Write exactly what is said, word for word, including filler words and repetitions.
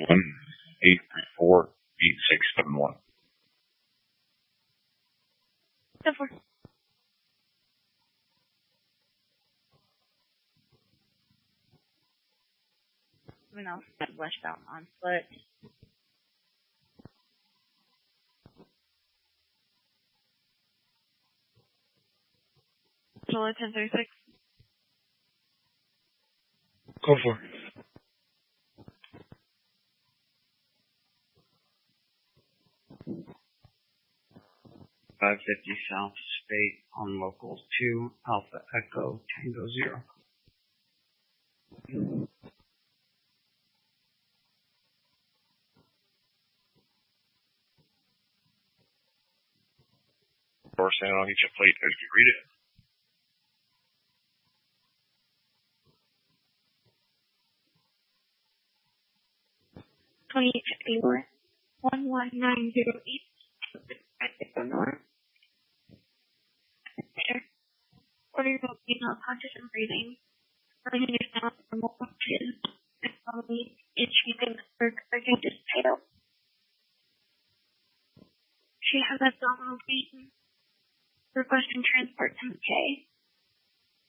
one, eight three four, eight six seven one. ten four. Someone else got westbound on foot. Solar ten thirty-six. Go for it. five fifty South State on local two, Alpha Echo Tango Zero. Or saying I'll get your plate as you read it. twenty-eight fifty-four, one one nine zero eight, North. Order will be not conscious and breathing. Running is now normal function. And probably achieving her urgent is pale. She has abdominal pain. Requesting transport ten K.